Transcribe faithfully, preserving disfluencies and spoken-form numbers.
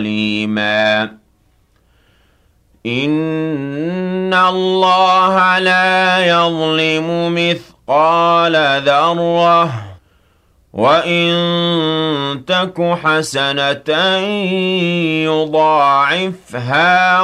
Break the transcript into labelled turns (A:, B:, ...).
A: عليما إن الله لا يظلم مثقال ذرة وإن تك حسنة يضاعفها